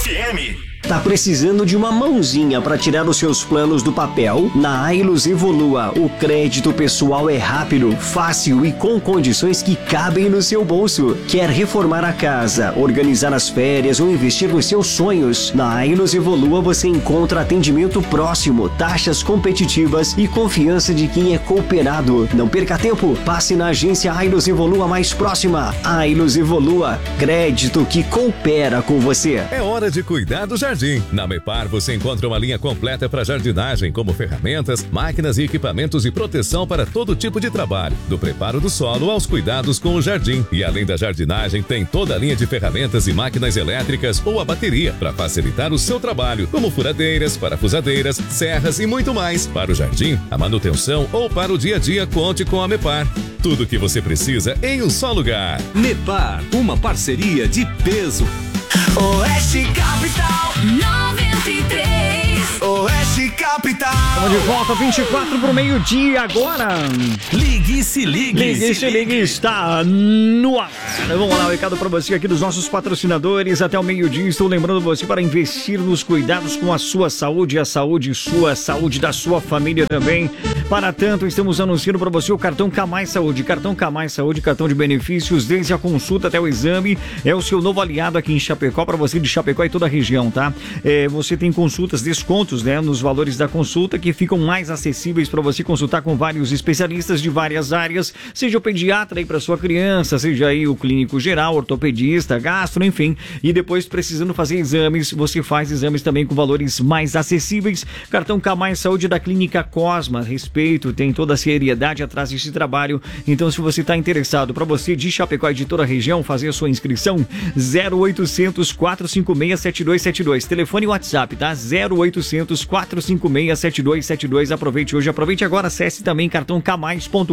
FM. Tá precisando de uma mãozinha para tirar os seus planos do papel? Na Ailus Evolua, o crédito pessoal é rápido, fácil e com condições que cabem no seu bolso. Quer reformar a casa, organizar as férias ou investir nos seus sonhos? Na Ailus Evolua você encontra atendimento próximo, taxas competitivas e confiança de quem é cooperado. Não perca tempo, passe na agência Ailus Evolua mais próxima. Ailus Evolua, crédito que coopera com você. É hora de cuidar do jardim. Na Mepar você encontra uma linha completa para jardinagem, como ferramentas, máquinas e equipamentos de proteção para todo tipo de trabalho, do preparo do solo aos cuidados com o jardim. E além da jardinagem, tem toda a linha de ferramentas e máquinas elétricas ou a bateria para facilitar o seu trabalho, como furadeiras, parafusadeiras, serras e muito mais. Para o jardim, a manutenção ou para o dia a dia, conte com a Mepar. Tudo o que você precisa em um só lugar. Mepar, uma parceria de peso. Oeste Capital 93. Oeste Capital. Estamos de volta, 24 pro meio-dia agora. Ligue e se ligue. Ligue e se ligue, está no ar. Vamos lá, um recado para você aqui dos nossos patrocinadores. Até o meio-dia estou lembrando você para investir nos cuidados com a sua saúde, a saúde sua, a saúde da sua família também. Para tanto, estamos anunciando para você o cartão Camais Saúde. Cartão Camais Saúde, cartão de benefícios, desde a consulta até o exame. É o seu novo aliado aqui em Chapecó, para você de Chapecó e toda a região, tá? Você tem consultas, descontos, né, nos valores da consulta que ficam mais acessíveis para você consultar com vários especialistas de várias áreas, seja o pediatra aí para sua criança, seja aí o clínico geral, ortopedista, gastro, enfim. E depois, precisando fazer exames, você faz exames também com valores mais acessíveis. Cartão Camais Saúde da Clínica Cosma, respeito, tem toda a seriedade atrás desse trabalho. Então, se você está interessado, para você de Chapecó e de toda a região, fazer a sua inscrição, 0800 456 7272. Telefone e WhatsApp, tá? 0800 456 7272. Aproveite hoje, aproveite agora. Acesse também cartãocamais.com.br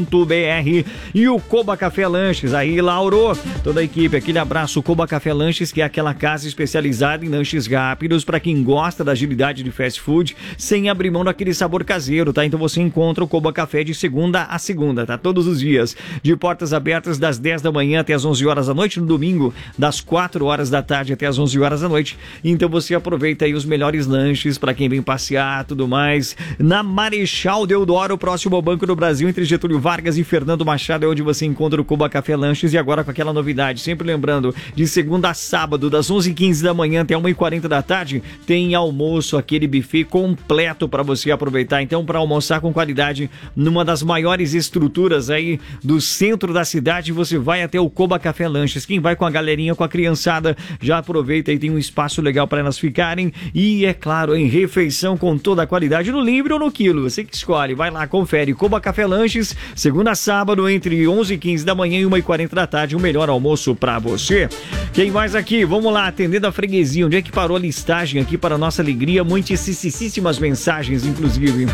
e o Coba Café Lanches. Aí, Lauro, toda a equipe, aquele abraço. Coba Café Lanches, que é aquela casa especializada em lanches rápidos para quem gosta da agilidade de fast food, sem abrir mão daquele sabor caseiro, tá? Então você encontra o Coba Café de segunda a segunda, tá? Todos os dias, de portas abertas das 10 da manhã até as 11 horas da noite, no domingo, das 4 horas da tarde até as 11 horas da noite. Então você aproveita aí os melhores lanches para quem vem passear, tudo mais. Na Marechal Deodoro, próximo ao Banco do Brasil, entre Getúlio Vargas e Fernando Machado, é onde você encontra o Coba Café Lanches. E agora com aquela novidade, sempre lembrando, de segunda a sábado, das 11h15 da manhã até 1h40 da tarde, tem almoço, aquele buffet completo para você aproveitar. Então, para almoçar com qualidade, numa das maiores estruturas aí do centro da cidade, você vai até o Coba Café Lanches. Quem vai com a galerinha, com a criançada, já aproveita e tem um espaço legal para elas ficarem. E é claro, em refeição com toda a qualidade, no livre ou no quilo, você que escolhe. Vai lá, confere. Coba Café Lanches, segunda a sábado, entre 11h15 da manhã e 1h40 da tarde, o melhor almoço para você. Quem mais aqui? Vamos lá, atendendo a freguesia. Onde é que parou a listagem aqui para nossa alegria? Muitíssimas mensagens, inclusive.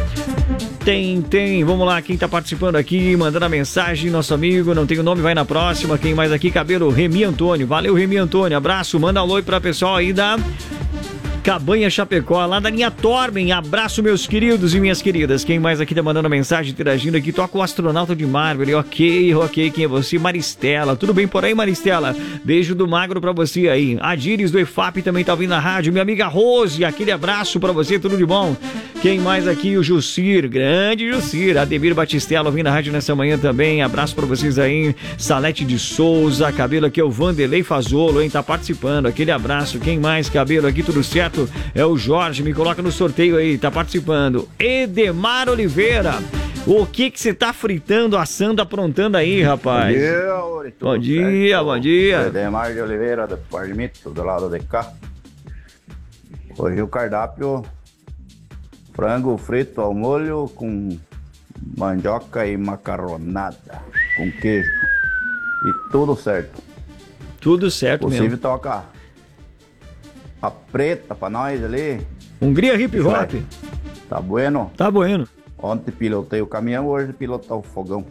Tem. Vamos lá, quem tá participando aqui, mandando a mensagem, nosso amigo, não tem o nome, vai na próxima. Quem mais aqui? Cabelo, Remi Antônio. Valeu, Remi Antônio. Abraço, manda um oi pra pessoal aí da Cabanha Chapecó, lá da linha Torben. Abraço, meus queridos e minhas queridas. Quem mais aqui tá mandando mensagem, interagindo aqui? Toca o astronauta de Marvel. Ok, quem é você? Maristela, tudo bem por aí, Maristela? Beijo do Magro pra você aí. A Diris do EFAP também tá ouvindo na rádio. Minha amiga Rose, aquele abraço pra você, tudo de bom? Quem mais aqui? O Jussir, grande Jussir. Ademir Batistella ouvindo na rádio nessa manhã também. Abraço pra vocês aí. Salete de Souza, cabelo aqui é o Vanderlei Fazolo, hein? Tá participando, aquele abraço. Quem mais? Cabelo aqui, tudo certo? É o Jorge, me coloca no sorteio aí, tá participando. Edemar Oliveira, o que você tá fritando, assando, aprontando aí, rapaz? Bom dia, Uri, bom dia, certo? Bom dia. Edemar de Oliveira, do Parmito, do lado de cá. Hoje o cardápio, frango frito ao molho com mandioca e macarronada, com queijo. E tudo certo. Tudo certo mesmo. Possível tocar a preta pra nós ali. Hungria Hip Hop. Tá bueno? Tá bueno. Ontem pilotei o caminhão, hoje pilotar o fogão.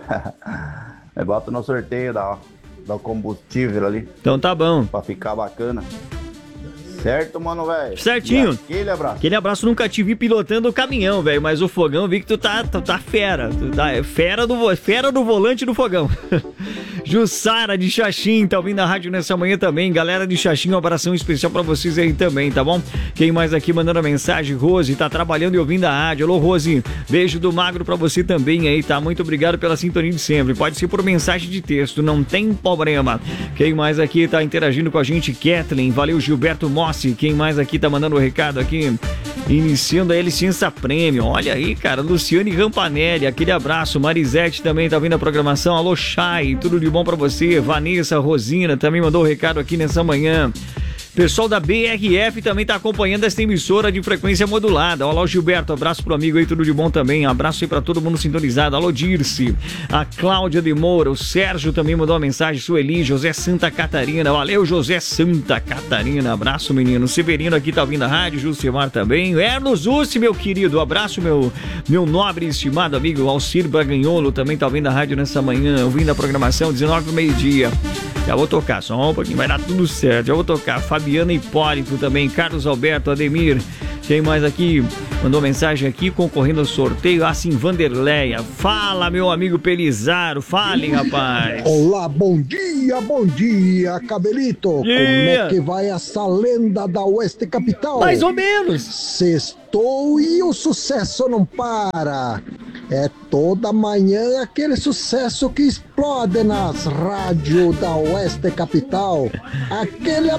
Eu boto no sorteio da combustível ali. Então tá bom. Pra ficar bacana. Certo, mano, velho? Certinho. Aquele abraço. Aquele abraço, nunca te vi pilotando o caminhão, velho, mas o fogão, vi que tu tá fera. Tu tá fera do volante do fogão. Jussara de Xaxim tá ouvindo a rádio nessa manhã também. Galera de Xaxim, um abração especial pra vocês aí também, tá bom? Quem mais aqui mandando a mensagem? Rose, tá trabalhando e ouvindo a rádio. Alô, Rose, beijo do Magro pra você também aí, tá? Muito obrigado pela sintonia de sempre. Pode ser por mensagem de texto, não tem problema. Quem mais aqui tá interagindo com a gente? Kathleen, valeu, Gilberto Mossi. Quem mais aqui tá mandando o recado aqui? Iniciando a licença prêmio. Olha aí, cara, Luciane Rampanelli, aquele abraço. Marisete também tá vindo a programação. Alô, Chay, tudo de bom pra você. Vanessa Rosina também mandou o recado aqui nessa manhã. Pessoal da BRF também tá acompanhando essa emissora de frequência modulada. Olá, Gilberto, abraço pro amigo aí, tudo de bom também. Abraço aí pra todo mundo sintonizado. Alô, Dirce, a Cláudia de Moura, o Sérgio também mandou uma mensagem. Sueli, José Santa Catarina. Valeu, José Santa Catarina. Abraço, menino. Severino aqui tá ouvindo a rádio. Jucimar também. Erno Zussi, meu querido. Abraço, meu nobre e estimado amigo. Alcir Braganholo também tá ouvindo a rádio nessa manhã. Ouvindo a programação, 19 do meio-dia. Já vou tocar, só um pouquinho, vai dar tudo certo. Já vou tocar. Fabiana Hipólito também, Carlos Alberto, Ademir. Quem mais aqui mandou mensagem aqui, concorrendo ao sorteio? Assim, Vanderleia. Fala, meu amigo Pelizaro. Fale, rapaz. Olá, bom dia, Cabelito. Como é que vai essa lenda da Oeste Capital? Mais ou menos. Sextou e o sucesso não para. É toda manhã aquele sucesso que explode nas rádios da Oeste Capital. Aquele